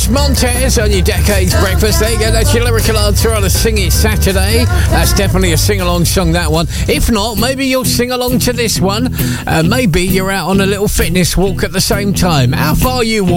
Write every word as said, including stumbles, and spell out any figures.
Montez on your Decades Breakfast. There you go, that's your lyrical answer on a Sing It Saturday. That's definitely a sing-along song, that one. If not, maybe you'll sing along to this one. Uh, maybe you're out on a little fitness walk at the same time. How far you walk?